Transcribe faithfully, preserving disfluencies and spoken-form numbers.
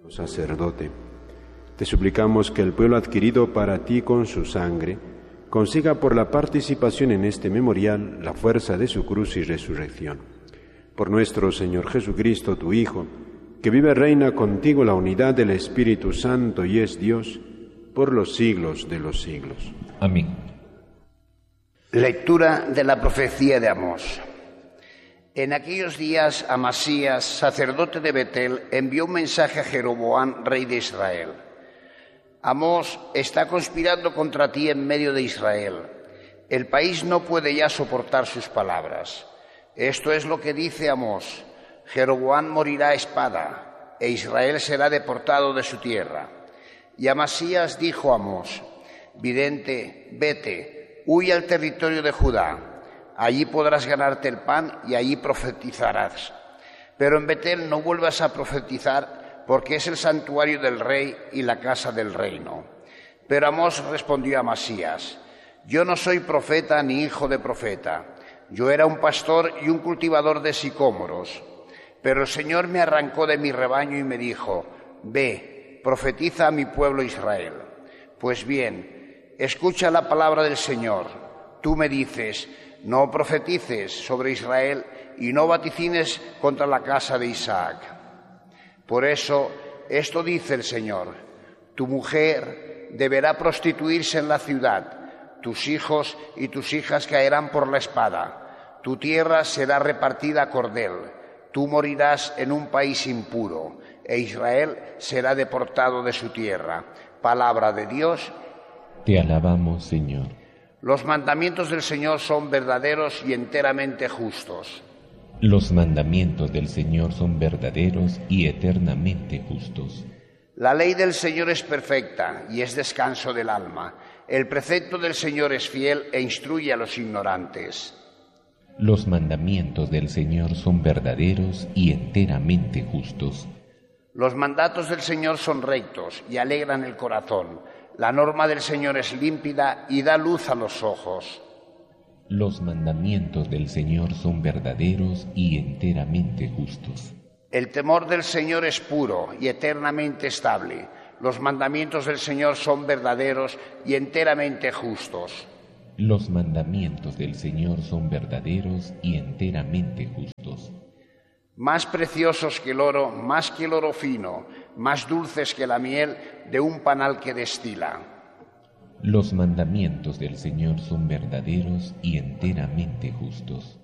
Sacerdote, te suplicamos que el pueblo adquirido para ti con su sangre consiga por la participación en este memorial la fuerza de su cruz y resurrección. Por nuestro Señor Jesucristo, tu Hijo, que vive y reina contigo la unidad del Espíritu Santo y es Dios por los siglos de los siglos. Amén. Lectura de la profecía de Amós. En aquellos días Amasías, sacerdote de Betel, envió un mensaje a Jeroboam, rey de Israel. Amós está conspirando contra ti en medio de Israel. El país no puede ya soportar sus palabras. Esto es lo que dice Amós: Jeroboam morirá a espada, e Israel será deportado de su tierra. Y Amasías dijo a Amós: vidente, vete, huye al territorio de Judá. Allí podrás ganarte el pan y allí profetizarás. Pero en Betel no vuelvas a profetizar, porque es el santuario del rey y la casa del reino. Pero Amós respondió a Amasías: yo no soy profeta ni hijo de profeta. Yo era un pastor y un cultivador de sicómoros. Pero el Señor me arrancó de mi rebaño y me dijo: ve, profetiza a mi pueblo Israel. Pues bien, escucha la palabra del Señor. Tú me dices: no profetices sobre Israel y no vaticines contra la casa de Isaac. Por eso, esto dice el Señor: tu mujer deberá prostituirse en la ciudad, tus hijos y tus hijas caerán por la espada, tu tierra será repartida a cordel, tú morirás en un país impuro, e Israel será deportado de su tierra. Palabra de Dios. Te alabamos, Señor. Los mandamientos del Señor son verdaderos y enteramente justos. Los mandamientos del Señor son verdaderos y eternamente justos. La ley del Señor es perfecta y es descanso del alma. El precepto del Señor es fiel e instruye a los ignorantes. Los mandamientos del Señor son verdaderos y enteramente justos. Los mandatos del Señor son rectos y alegran el corazón. La norma del Señor es límpida y da luz a los ojos. Los mandamientos del Señor son verdaderos y enteramente justos. El temor del Señor es puro y eternamente estable. Los mandamientos del Señor son verdaderos y enteramente justos. Los mandamientos del Señor son verdaderos y enteramente justos. Más preciosos que el oro, más que el oro fino, más dulces que la miel de un panal que destila. Los mandamientos del Señor son verdaderos y enteramente justos.